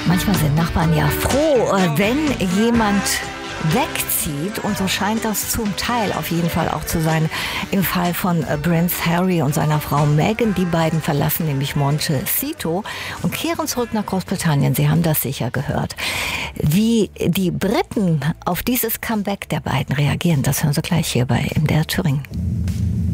Manchmal sind Nachbarn ja froh, wenn jemand wegzieht, und so scheint das zum Teil auf jeden Fall auch zu sein im Fall von Prince Harry und seiner Frau Meghan. Die beiden verlassen nämlich Montecito und kehren zurück nach Großbritannien. Sie haben das sicher gehört. Wie die Briten auf dieses Comeback der beiden reagieren, das hören Sie gleich hier bei MDR Thüringen.